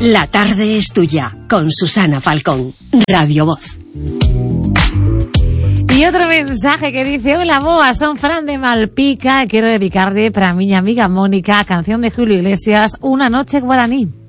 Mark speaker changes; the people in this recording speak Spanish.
Speaker 1: La tarde es tuya, con Susana Falcón, Radio Voz.
Speaker 2: Y otro mensaje que dice: hola boa, son Fran de Malpica, quiero dedicarle para mi amiga Mónica, canción de Julio Iglesias, Una noche guaraní.